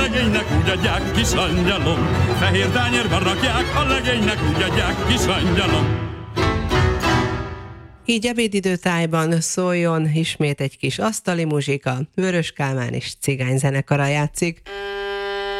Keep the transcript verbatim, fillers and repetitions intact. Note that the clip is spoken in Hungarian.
legénynek úgy adják, kis angyalom. Fehér tányérban rakják, a legénynek úgy adják, kis angyalom. Így ebédidőtájban szóljon ismét egy kis asztali muzsika, Vörös Kálmán és cigányzenekara játszik.